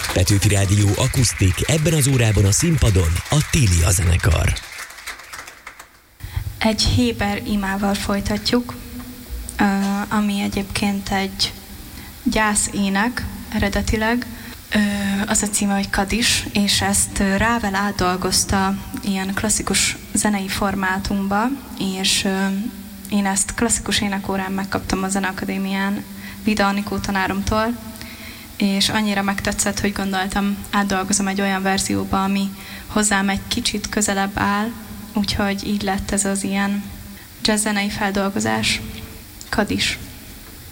Petőfi Rádió akusztik, ebben az órában a színpadon a Tília zenekar. Egy héber imával folytatjuk, ami egyébként egy gyászének eredetileg. Az a címe, hogy Kadis, és ezt Rável átdolgozta ilyen klasszikus zenei formátumba, és én ezt klasszikus énekórán megkaptam a Zeneakadémián Vida Anikó tanáromtól, és annyira megtetszett, hogy gondoltam, átdolgozom egy olyan verzióba, ami hozzám egy kicsit közelebb áll, úgyhogy így lett ez az ilyen jazz zenei feldolgozás. Kadis.